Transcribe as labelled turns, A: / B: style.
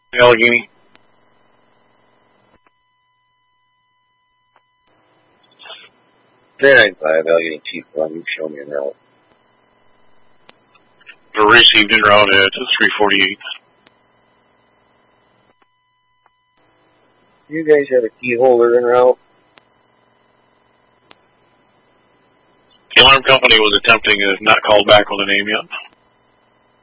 A: Allegheny.
B: Then 5 Allegheny T1, you show me a route.
A: Received en route at 348.
B: You guys have a key holder en route?
A: The alarm company was attempting, has not called back with a name yet.